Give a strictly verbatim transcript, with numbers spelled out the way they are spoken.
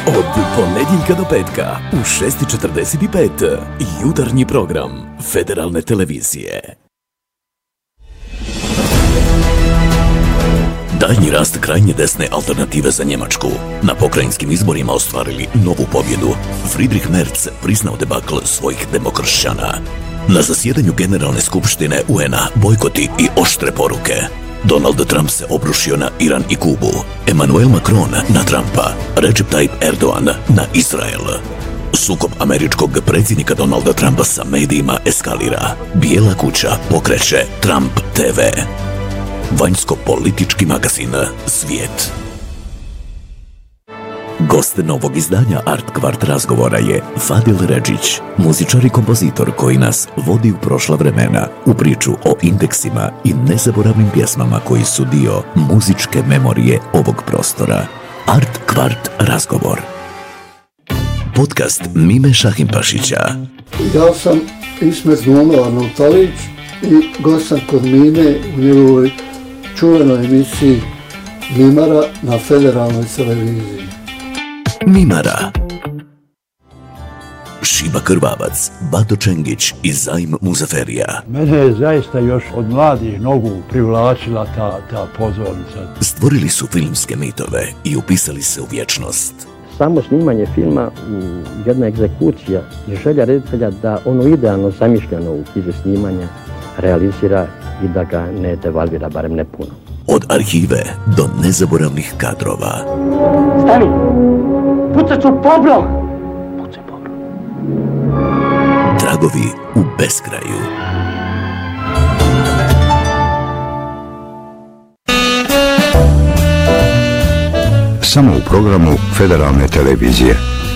Od ponedjeljka do petka u šest i četrdeset pet jutarnji program Federalne televizije. Daljnji rast krajnje desne alternative za Njemačku. Na pokrajinskim izborima ostvarili novu pobjedu. Friedrich Merz priznao debakl svojih demokršćana. Na zasjedanju Generalne skupštine U N A bojkoti i oštre poruke. Donald Trump se obrušio na Iran i Kubu. Emmanuel Macron na Trumpa. Recep Tayyip Erdogan na Izrael. Sukob američkog predsjednika Donalda Trumpa sa medijima eskalira. Bijela kuća pokreće Trump T V. Vanjsko-politički magazin Svijet. Gost novog izdanja Art Kvart razgovora je Fadil Redžić, muzičar i kompozitor koji nas vodi u prošla vremena, u priču o indeksima i nezaboravnim pjesmama koji su dio muzičke memorije ovog prostora. Art Kvart razgovor. Podcast Mime Šahimpašića. Ja sam Ismet Momila Notalić i gost sam kod Mime u njegovoj čuvenoj emisiji Mimara na Federalnoj televiziji. Mimara. Šiba Krvavac, Bato Čengić i Zajm Muzaferija. Mene je zaista još od mladih nogu privlačila ta, ta pozornica. Stvorili su filmske mitove i upisali se u vječnost. Samo snimanje filma, jedna egzekucija je želja reditelja da ono idealno zamišljeno u knjizi snimanja realizira i da ga ne devalvira, barem ne puno. Od arhive do nezaboravnih kadrova. Stani! Pucat ću pobrom! Pucaj pobrom. Tragovi u beskraju. Samo u programu Federalne televizije.